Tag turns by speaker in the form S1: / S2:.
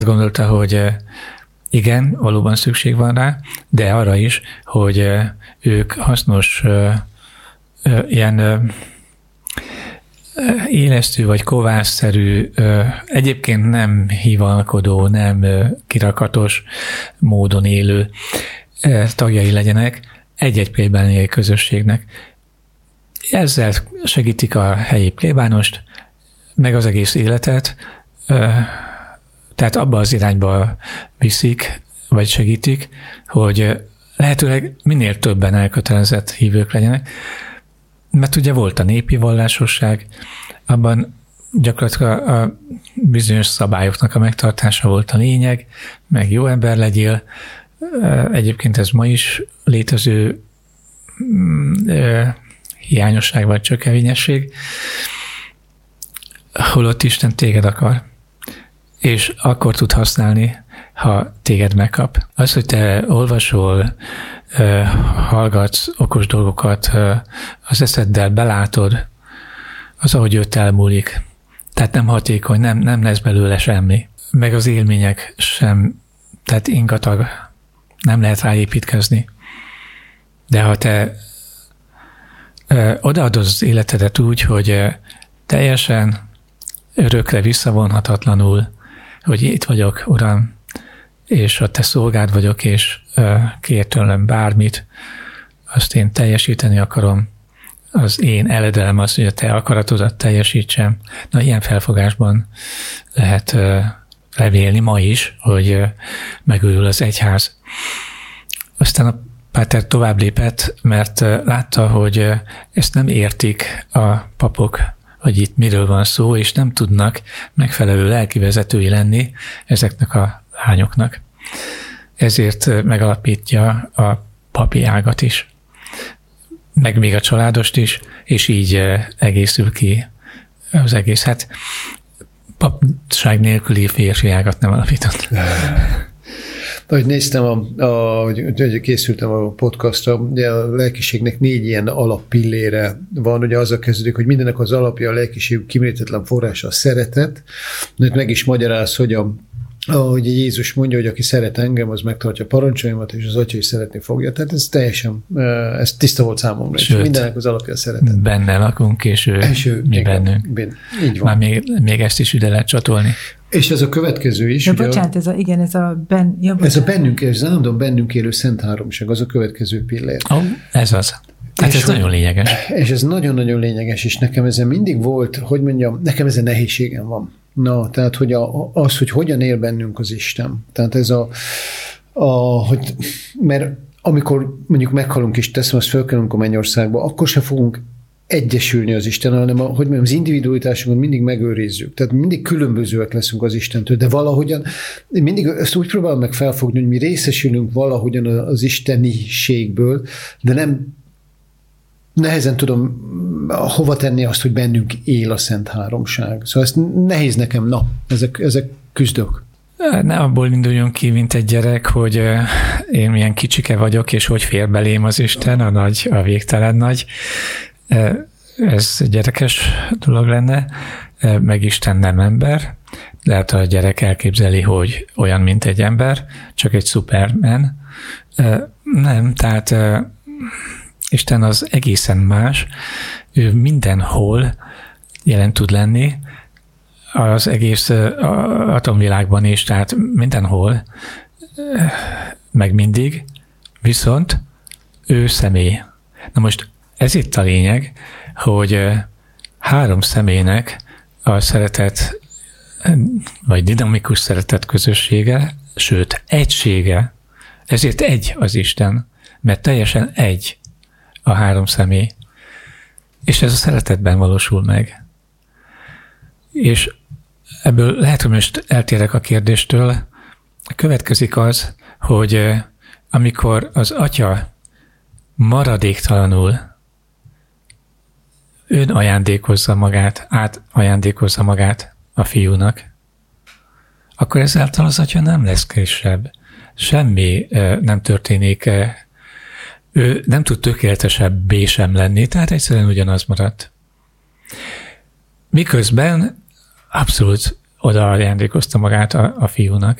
S1: Gondolta, hogy igen, valóban szükség van rá, de arra is, hogy ők hasznos ilyen élesztő vagy kovászszerű, egyébként nem hivalkodó, nem kirakatos módon élő tagjai legyenek egy-egy plébániai közösségnek. Ezzel segítik a helyi plébánost, meg az egész életet, tehát abba az irányba viszik, vagy segítik, hogy lehetőleg minél többen elkötelezett hívők legyenek, mert ugye volt a népi vallásosság, abban gyakorlatilag a bizonyos szabályoknak a megtartása volt a lényeg, meg jó ember legyél. Egyébként ez ma is létező hiányosság vagy csökevényesség, holott Isten téged akar, és akkor tud használni, ha téged megkap. Az, hogy te olvasol, hallgatsz okos dolgokat, az eszeddel belátod, az, ahogy őt elmúlik. Tehát nem hatékony, nem lesz belőle semmi. Meg az élmények sem, tehát ingatag, nem lehet ráépítkezni. De ha te odaadod az életedet úgy, hogy teljesen örökre visszavonhatatlanul, hogy itt vagyok, Uram, és a te szolgád vagyok, és kér tőlem bármit, azt én teljesíteni akarom. Az én eledelem az, hogy a te akaratodat teljesítsem. Na, ilyen felfogásban lehet remélni ma is, hogy megőrül az egyház. Aztán a Páter tovább lépett, mert látta, hogy ezt nem értik a papok, hogy itt miről van szó, és nem tudnak megfelelő lelkivezetői lenni ezeknek a lányoknak. Ezért megalapítja a papi ágat is, meg még a családost is, és így egészül ki az egész. Hát papság nélküli férfi ágat nem alapított.
S2: Ahogy néztem, hogy készültem a podcastra, ugye a lelkiségnek 4 ilyen alappillére van, ugye azzal kezdődik, hogy mindennek az alapja a lelkiség kimérítetlen forrása a szeretet, mert meg is magyaráz, hogy ahogy Jézus mondja, hogy aki szeret engem, az megtartja parancsaimat, és az Atya is szeretni fogja. Tehát ez teljesen, ez tiszta volt számomra. Sőt, mindennek az alapja a szeretet.
S1: Benne lakunk, és ő mi bennünk.
S2: Így van.
S1: Már még ezt is ide lehet csatolni.
S2: És ez a következő is.
S3: Ja, bocsánat, ez a
S2: bennünk, ez állandóan bennünk élő Szent Háromság, az a következő pillér.
S1: Ez az. Hát ez nagyon lényeges.
S2: És ez nagyon-nagyon lényeges, és nekem ezen mindig volt, hogy mondjam, nekem ezen nehézségem van. Na, tehát, hogy az, hogy hogyan él bennünk az Isten. Tehát ez hogy, mert amikor mondjuk meghalunk és teszem, azt felkelünk a mennyországba, akkor se fogunk egyesülni az Isten, hanem hogy mondjam, az individualitásunkat mindig megőrizzük. Tehát mindig különbözőek leszünk az Istentől, de valahogyan, mindig ezt úgy próbálom meg felfogni, hogy mi részesülünk valahogyan az isteniségből, de nem nehezen tudom hova tenni azt, hogy bennünk él a Szent Háromság. Szóval ez nehéz nekem, ezek küzdök.
S1: Ne abból induljon ki, mint egy gyerek, hogy én milyen kicsike vagyok, és hogy fér belém az Isten, a végtelen nagy. Ez gyerekes dolog lenne, meg Isten nem ember. Lehet, a gyerek elképzeli, hogy olyan, mint egy ember, csak egy Superman. Nem, tehát Isten az egészen más, ő mindenhol jelen tud lenni, az egész atomvilágban is, tehát mindenhol, meg mindig, viszont ő személy. Na most ez itt a lényeg, hogy 3 személynek a szeretet, vagy dinamikus szeretet közössége, sőt, egysége, ezért egy az Isten, mert teljesen egy a 3 személy. És ez a szeretetben valósul meg. És ebből lehet, hogy most eltérek a kérdéstől, következik az, hogy amikor az Atya maradéktalanul ajándékozza magát a fiúnak, akkor ezáltal az Atya nem lesz kisebb. Semmi nem történik, ő nem tud tökéletesebbé sem lenni, tehát egyszerűen ugyanaz maradt. Miközben abszolút oda ajándékozta magát a fiúnak.